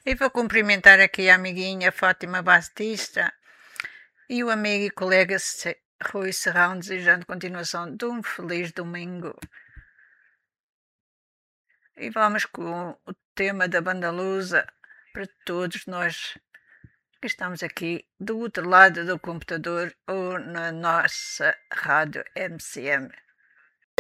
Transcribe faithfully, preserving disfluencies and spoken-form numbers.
E vou cumprimentar aqui a amiguinha Fátima Batista e o amigo e colega Rui Serrão, desejando continuação de um feliz domingo. E vamos com o tema da banda lusa para todos nós que estamos aqui do outro lado do computador ou na nossa rádio M C M.